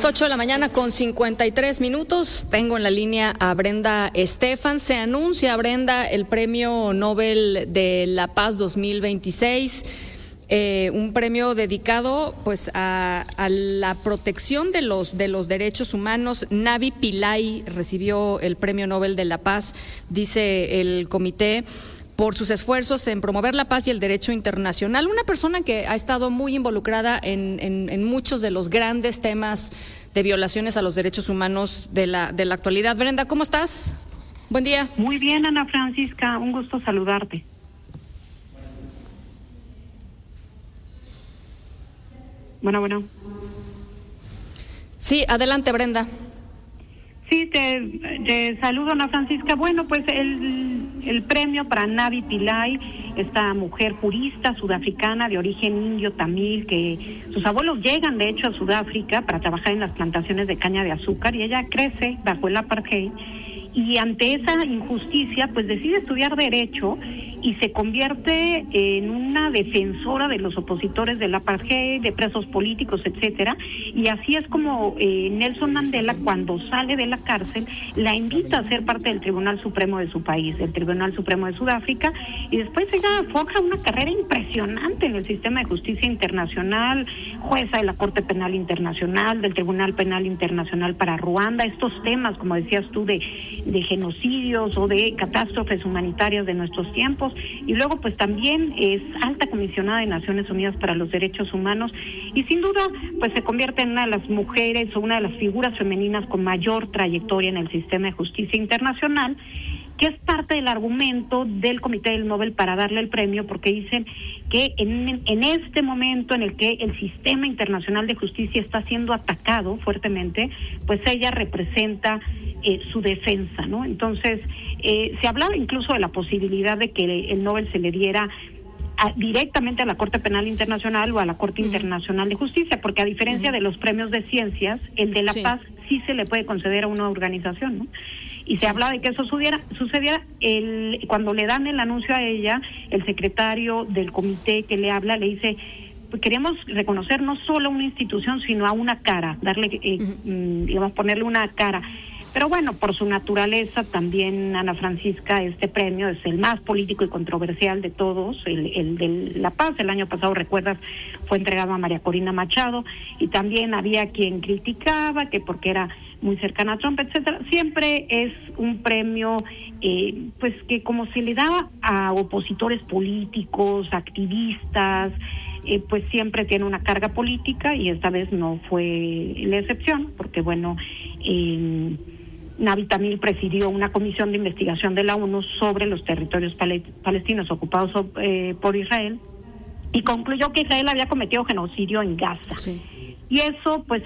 8 de la mañana con 53 minutos. Tengo en la línea a Brenda Estefan. Se anuncia, Brenda, el Premio Nobel de la Paz 2026. Un premio dedicado pues a la protección de los derechos humanos. Navi Pillay recibió el Premio Nobel de la Paz, dice el comité, por sus esfuerzos en promover la paz y el derecho internacional. Una persona que ha estado muy involucrada en muchos de los grandes temas de violaciones a los derechos humanos de la actualidad. Brenda, ¿cómo estás? Buen día. Muy bien, Ana Francisca, un gusto saludarte. Bueno. Sí, adelante, Brenda. Sí, te saludo, Ana Francisca. Bueno, pues el premio para Navi Pillay, esta mujer jurista sudafricana de origen indio tamil, que sus abuelos llegan de hecho a Sudáfrica para trabajar en las plantaciones de caña de azúcar, y ella crece bajo el apartheid, y ante esa injusticia pues decide estudiar Derecho y se convierte en una defensora de los opositores del apartheid, de presos políticos, etcétera, y así es como Nelson Mandela, cuando sale de la cárcel, la invita a ser parte del Tribunal Supremo de su país, el Tribunal Supremo de Sudáfrica, y después ella forja una carrera impresionante en el sistema de justicia internacional, jueza de la Corte Penal Internacional, del Tribunal Penal Internacional para Ruanda. Estos temas, como decías tú, de genocidios o de catástrofes humanitarias de nuestros tiempos, y luego pues también es alta comisionada de Naciones Unidas para los Derechos Humanos, y sin duda pues se convierte en una de las mujeres o una de las figuras femeninas con mayor trayectoria en el sistema de justicia internacional, que es parte del argumento del Comité del Nobel para darle el premio, porque dicen que en este momento en el que el sistema internacional de justicia está siendo atacado fuertemente, pues ella representa su defensa, ¿no? Entonces, se hablaba incluso de la posibilidad de que el Nobel se le diera directamente a la Corte Penal Internacional o a la Corte Internacional de Justicia, porque a diferencia de los premios de ciencias, el de la paz sí se le puede conceder a una organización, ¿no? Y se hablaba de que eso sucediera cuando le dan el anuncio a ella, el secretario del comité que le habla le dice: queremos reconocer no solo a una institución, sino a una cara, darle, ponerle una cara. Pero bueno, por su naturaleza también, Ana Francisca, este premio es el más político y controversial de todos, el de La Paz. El año pasado, recuerdas, fue entregado a María Corina Machado, y también había quien criticaba que porque era muy cercana a Trump, etcétera. Siempre es un premio pues que como se le daba a opositores políticos, activistas, pues siempre tiene una carga política, y esta vez no fue la excepción, porque bueno, Navi Pillay presidió una comisión de investigación de la ONU sobre los territorios palestinos ocupados por Israel, y concluyó que Israel había cometido genocidio en Gaza. Sí. Y eso, pues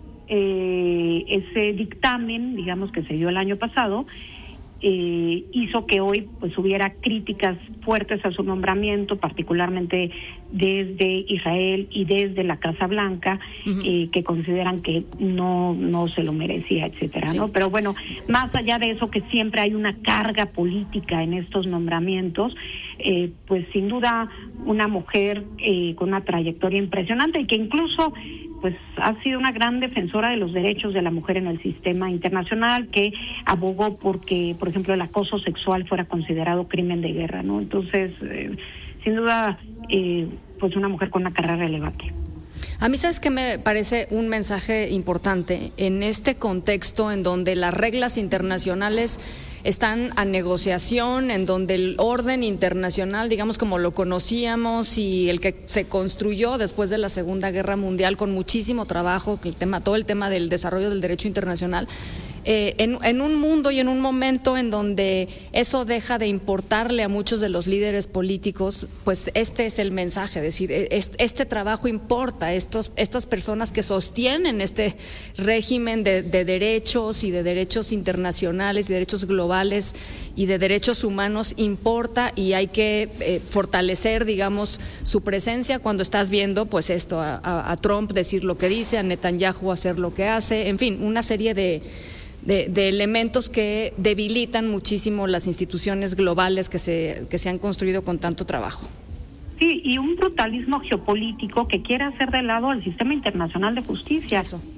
ese dictamen, digamos, que se dio el año pasado, hizo que hoy pues hubiera críticas fuertes a su nombramiento, particularmente desde Israel y desde la Casa Blanca, que consideran que no se lo merecía, etcétera, ¿no? Pero bueno, más allá de eso, que siempre hay una carga política en estos nombramientos, pues sin duda una mujer con una trayectoria impresionante, y que incluso pues ha sido una gran defensora de los derechos de la mujer en el sistema internacional, que abogó porque, por ejemplo, el acoso sexual fuera considerado crimen de guerra, ¿no? Entonces, sin duda, pues una mujer con una carrera relevante. A mí, ¿sabes qué me parece un mensaje importante en este contexto en donde las reglas internacionales están a negociación, en donde el orden internacional, digamos como lo conocíamos y el que se construyó después de la Segunda Guerra Mundial con muchísimo trabajo, todo el tema del desarrollo del derecho internacional, en un mundo y en un momento en donde eso deja de importarle a muchos de los líderes políticos, pues este es el mensaje, es decir, este trabajo importa, estas personas que sostienen este régimen de derechos y de derechos internacionales y derechos globales y de derechos humanos importa, y hay que fortalecer, digamos, su presencia cuando estás viendo pues esto, a Trump decir lo que dice, a Netanyahu hacer lo que hace, en fin, una serie de elementos que debilitan muchísimo las instituciones globales que se han construido con tanto trabajo. Sí, y un brutalismo geopolítico que quiere hacer de lado al sistema internacional de justicia.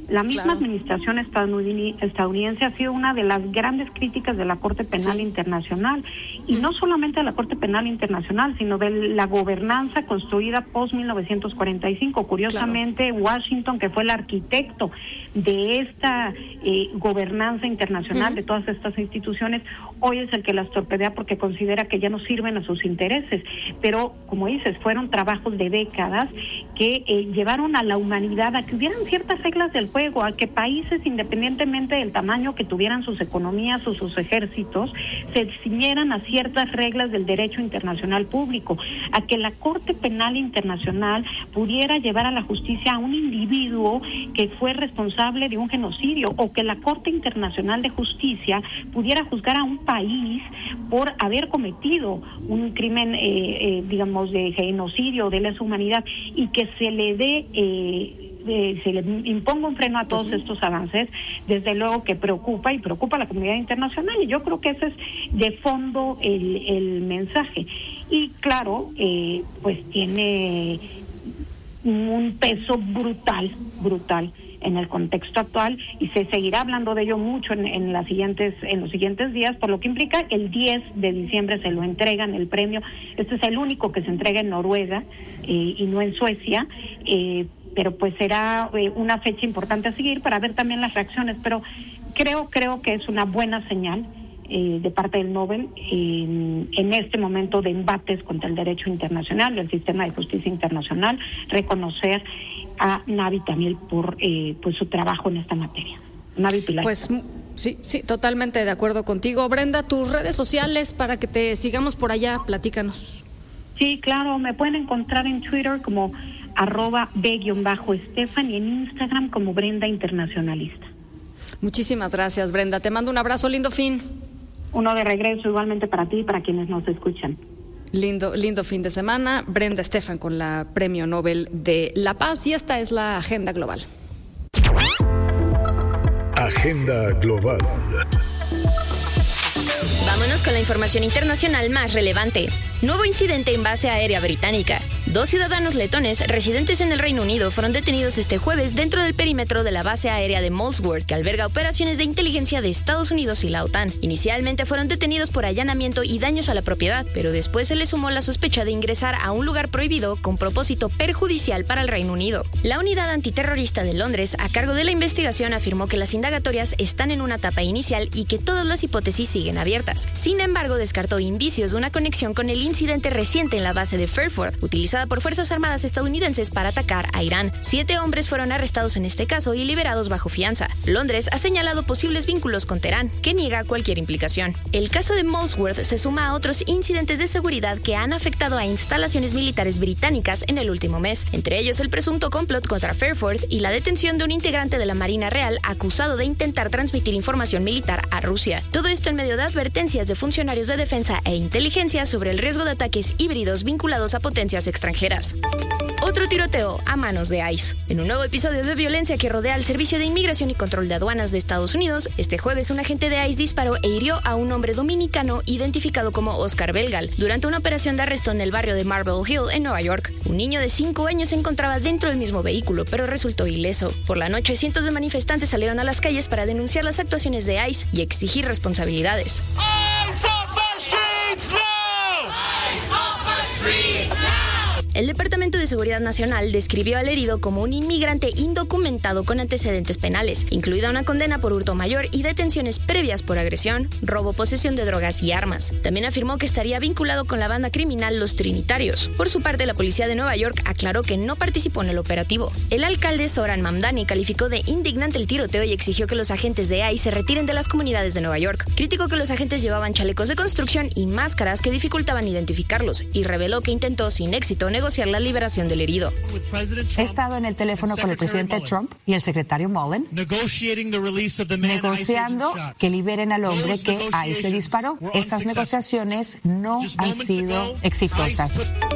La misma administración estadounidense ha sido una de las grandes críticas de la Corte Penal Internacional, y no solamente de la Corte Penal Internacional, sino de la gobernanza construida post-1945. Curiosamente, Washington, que fue el arquitecto de esta gobernanza internacional, de todas estas instituciones, hoy es el que las torpedea porque considera que ya no sirven a sus intereses. Pero, como dices, fueron trabajos de décadas que llevaron a la humanidad a que hubieran ciertas reglas del juego, a que países, independientemente del tamaño que tuvieran sus economías o sus ejércitos, se ciñeran a ciertas reglas del derecho internacional público, a que la Corte Penal Internacional pudiera llevar a la justicia a un individuo que fue responsable de un genocidio, o que la Corte Internacional de Justicia pudiera juzgar a un país por haber cometido un crimen, digamos, de genocidio, de lesa humanidad, y que se le se le imponga un freno a todos estos avances. Desde luego que preocupa a la comunidad internacional, y yo creo que ese es de fondo el mensaje. Y claro, pues tiene un peso brutal en el contexto actual, y se seguirá hablando de ello mucho en los siguientes días, por lo que implica el 10 de diciembre se lo entregan el premio. Este es el único que se entrega en Noruega y no en Suecia, pero pues será una fecha importante a seguir para ver también las reacciones. Pero creo que es una buena señal de parte del Nobel en este momento de embates contra el derecho internacional y el sistema de justicia internacional, reconocer a Navi Tamil por pues su trabajo en esta materia. Navi Pillay. Pues sí, totalmente de acuerdo contigo. Brenda, tus redes sociales para que te sigamos por allá, platícanos. Sí, claro, me pueden encontrar en Twitter como @b_Estefan y en Instagram como Brenda Internacionalista. Muchísimas gracias, Brenda. Te mando un abrazo, lindo fin. Uno de regreso igualmente para ti y para quienes nos escuchan. Lindo fin de semana. Brenda Estefan con la Premio Nobel de la Paz, y esta es la Agenda Global. Agenda Global. Vámonos con la información internacional más relevante. Nuevo incidente en base aérea británica. 2 ciudadanos letones residentes en el Reino Unido fueron detenidos este jueves dentro del perímetro de la base aérea de Molesworth, que alberga operaciones de inteligencia de Estados Unidos y la OTAN. Inicialmente fueron detenidos por allanamiento y daños a la propiedad, pero después se les sumó la sospecha de ingresar a un lugar prohibido con propósito perjudicial para el Reino Unido. La unidad antiterrorista de Londres, a cargo de la investigación, afirmó que las indagatorias están en una etapa inicial y que todas las hipótesis siguen abiertas. Sin embargo, descartó indicios de una conexión con el incidente reciente en la base de Fairford, utilizada por Fuerzas Armadas estadounidenses para atacar a Irán. 7 hombres fueron arrestados en este caso y liberados bajo fianza. Londres ha señalado posibles vínculos con Teherán, que niega cualquier implicación. El caso de Molesworth se suma a otros incidentes de seguridad que han afectado a instalaciones militares británicas en el último mes, entre ellos el presunto complot contra Fairford y la detención de un integrante de la Marina Real acusado de intentar transmitir información militar a Rusia. Todo esto en medio de advertencias de funcionarios de defensa e inteligencia sobre el riesgo de ataques híbridos vinculados a potencias extranjeras. Otro tiroteo a manos de ICE. En un nuevo episodio de violencia que rodea al Servicio de Inmigración y Control de Aduanas de Estados Unidos, este jueves un agente de ICE disparó e hirió a un hombre dominicano identificado como Oscar Belgal durante una operación de arresto en el barrio de Marble Hill en Nueva York. Un niño de 5 años se encontraba dentro del mismo vehículo, pero resultó ileso. Por la noche, cientos de manifestantes salieron a las calles para denunciar las actuaciones de ICE y exigir responsabilidades. El Departamento de Seguridad Nacional describió al herido como un inmigrante indocumentado con antecedentes penales, incluida una condena por hurto mayor y detenciones previas por agresión, robo, posesión de drogas y armas. También afirmó que estaría vinculado con la banda criminal Los Trinitarios. Por su parte, la policía de Nueva York aclaró que no participó en el operativo. El alcalde Zoran Mamdani calificó de indignante el tiroteo y exigió que los agentes de ICE se retiren de las comunidades de Nueva York. Criticó que los agentes llevaban chalecos de construcción y máscaras que dificultaban identificarlos, y reveló que intentó sin éxito negociar la liberación del herido. He estado en el teléfono con el presidente Trump y el secretario Mullen, negociando que liberen al hombre que ICE le disparó. Estas negociaciones no han sido exitosas.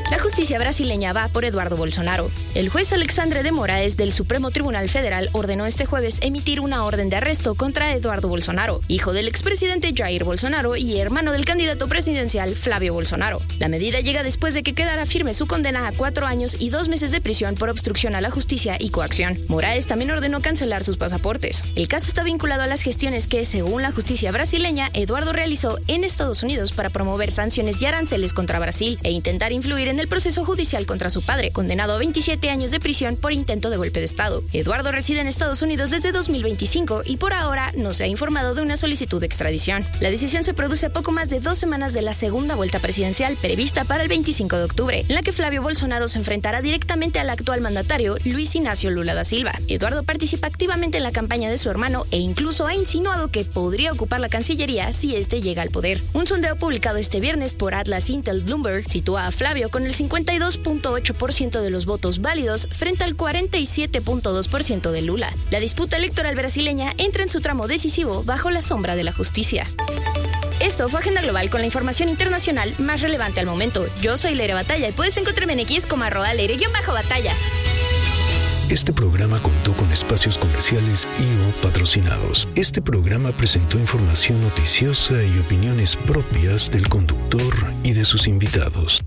La justicia brasileña va por Eduardo Bolsonaro. El juez Alexandre de Moraes del Supremo Tribunal Federal ordenó este jueves emitir una orden de arresto contra Eduardo Bolsonaro, hijo del expresidente Jair Bolsonaro y hermano del candidato presidencial Flavio Bolsonaro. La medida llega después de que quedara firme su condena a 4 años y 2 meses de prisión por obstrucción a la justicia y coacción. Moraes también ordenó cancelar sus pasaportes. El caso está vinculado a las gestiones que, según la justicia brasileña, Eduardo realizó en Estados Unidos para promover sanciones y aranceles contra Brasil e intentar influir en el proceso judicial contra su padre, condenado a 27 años de prisión por intento de golpe de Estado. Eduardo reside en Estados Unidos desde 2025 y por ahora no se ha informado de una solicitud de extradición. La decisión se produce a poco más de 2 semanas de la segunda vuelta presidencial prevista para el 25 de octubre, en la que Flavio Bolsonaro se enfrentará directamente al actual mandatario Luis Ignacio Lula da Silva. Eduardo participa activamente en la campaña de su hermano e incluso ha insinuado que podría ocupar la Cancillería si este llega al poder. Un sondeo publicado este viernes por Atlas Intel Bloomberg sitúa a Flavio con el 52.8% de los votos válidos frente al 47.2% de Lula. La disputa electoral brasileña entra en su tramo decisivo bajo la sombra de la justicia. Esto fue Agenda Global con la información internacional más relevante al momento. Yo soy Leire Batalla y puedes encontrarme en X como @Leire_Batalla. Este programa contó con espacios comerciales y o patrocinados. Este programa presentó información noticiosa y opiniones propias del conductor y de sus invitados.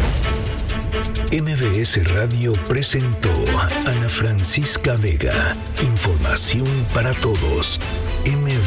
MBS Radio presentó Ana Francisca Vega. Información para todos. MBS